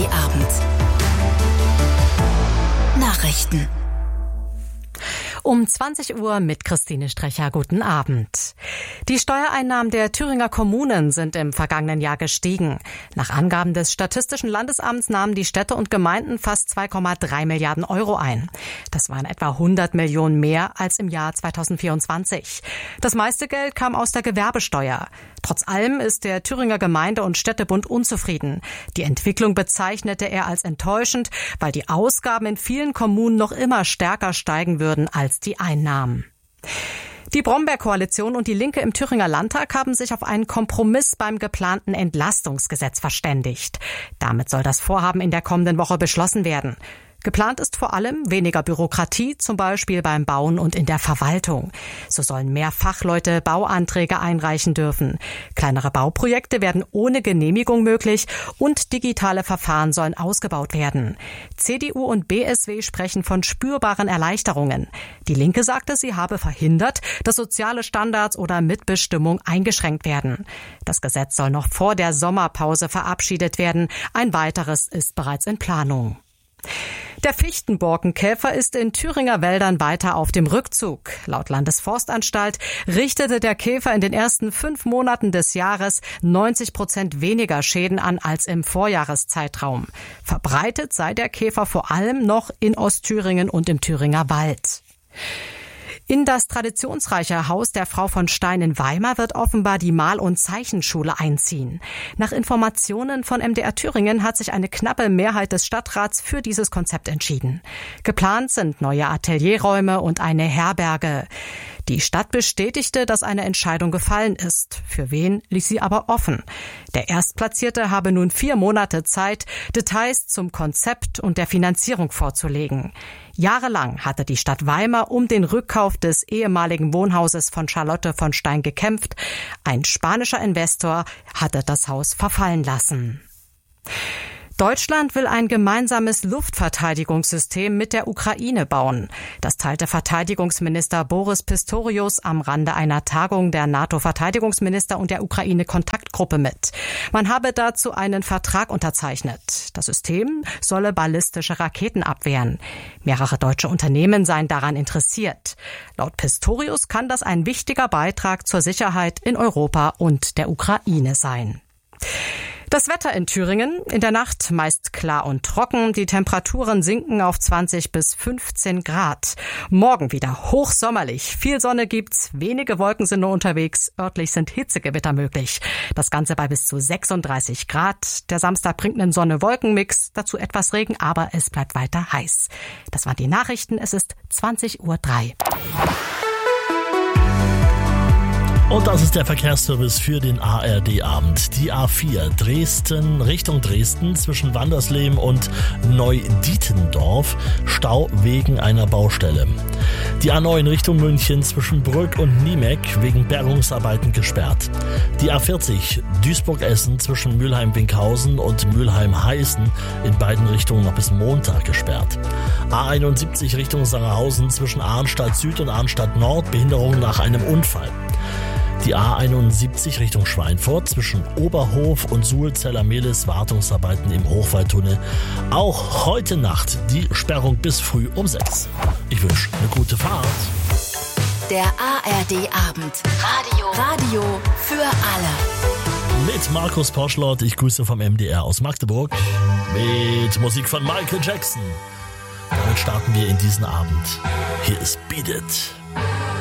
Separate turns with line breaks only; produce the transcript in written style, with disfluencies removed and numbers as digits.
ARD-Abend. Nachrichten. Um 20 Uhr mit Christine Strecher. Guten Abend. Die Steuereinnahmen der Thüringer Kommunen sind im vergangenen Jahr gestiegen. Nach Angaben des Statistischen Landesamts nahmen die Städte und Gemeinden fast 2,3 Milliarden Euro ein. Das waren etwa 100 Millionen mehr als im Jahr 2024. Das meiste Geld kam aus der Gewerbesteuer. Trotz allem ist der Thüringer Gemeinde- und Städtebund unzufrieden. Die Entwicklung bezeichnete er als enttäuschend, weil die Ausgaben in vielen Kommunen noch immer stärker steigen würden als die Einnahmen. Die Brombeer-Koalition und die Linke im Thüringer Landtag haben sich auf einen Kompromiss beim geplanten Entlastungsgesetz verständigt. Damit soll das Vorhaben in der kommenden Woche beschlossen werden. Geplant ist vor allem weniger Bürokratie, zum Beispiel beim Bauen und in der Verwaltung. So sollen mehr Fachleute Bauanträge einreichen dürfen. Kleinere Bauprojekte werden ohne Genehmigung möglich und digitale Verfahren sollen ausgebaut werden. CDU und BSW sprechen von spürbaren Erleichterungen. Die Linke sagte, sie habe verhindert, dass soziale Standards oder Mitbestimmung eingeschränkt werden. Das Gesetz soll noch vor der Sommerpause verabschiedet werden. Ein weiteres ist bereits in Planung. Der Fichtenborkenkäfer ist in Thüringer Wäldern weiter auf dem Rückzug. Laut Landesforstanstalt richtete der Käfer in den ersten 5 Monaten des Jahres 90% weniger Schäden an als im Vorjahreszeitraum. Verbreitet sei der Käfer vor allem noch in Ostthüringen und im Thüringer Wald. In das traditionsreiche Haus der Frau von Stein in Weimar wird offenbar die Mal- und Zeichenschule einziehen. Nach Informationen von MDR Thüringen hat sich eine knappe Mehrheit des Stadtrats für dieses Konzept entschieden. Geplant sind neue Atelierräume und eine Herberge. Die Stadt bestätigte, dass eine Entscheidung gefallen ist. Für wen ließ sie aber offen. Der Erstplatzierte habe nun 4 Monate Zeit, Details zum Konzept und der Finanzierung vorzulegen. Jahrelang hatte die Stadt Weimar um den Rückkauf des ehemaligen Wohnhauses von Charlotte von Stein gekämpft. Ein spanischer Investor hatte das Haus verfallen lassen. Deutschland will ein gemeinsames Luftverteidigungssystem mit der Ukraine bauen. Das teilte Verteidigungsminister Boris Pistorius am Rande einer Tagung der NATO-Verteidigungsminister und der Ukraine-Kontaktgruppe mit. Man habe dazu einen Vertrag unterzeichnet. Das System solle ballistische Raketen abwehren. Mehrere deutsche Unternehmen seien daran interessiert. Laut Pistorius kann das ein wichtiger Beitrag zur Sicherheit in Europa und der Ukraine sein. Das Wetter in Thüringen: in der Nacht meist klar und trocken. Die Temperaturen sinken auf 20 bis 15 Grad. Morgen wieder hochsommerlich. Viel Sonne gibt's, wenige Wolken sind nur unterwegs. Örtlich sind Hitzegewitter möglich. Das Ganze bei bis zu 36 Grad. Der Samstag bringt einen Sonne-Wolken-Mix, dazu etwas Regen, aber es bleibt weiter heiß. Das waren die Nachrichten. Es ist 20:03 Uhr.
Und das ist der Verkehrsservice für den ARD-Abend. Die A4 Dresden Richtung Dresden zwischen Wandersleben und Neudietendorf. Stau wegen einer Baustelle. Die A9 Richtung München zwischen Brück und Niemeck wegen Bergungsarbeiten gesperrt. Die A40 Duisburg-Essen zwischen Mülheim-Winkhausen und Mülheim-Heißen in beiden Richtungen noch bis Montag gesperrt. A71 Richtung Sangerhausen zwischen Arnstadt Süd und Arnstadt Nord, Behinderung nach einem Unfall. Die A71 Richtung Schweinfurt zwischen Oberhof und Suhlzeller-Mehlis, Wartungsarbeiten im Hochwaldtunnel. Auch heute Nacht die Sperrung bis früh um 6. Ich wünsche eine gute Fahrt.
Der ARD-Abend. Radio für alle.
Mit Markus Poschlott, ich grüße vom MDR aus Magdeburg. Mit Musik von Michael Jackson. Damit starten wir in diesen Abend. Hier ist Beat It.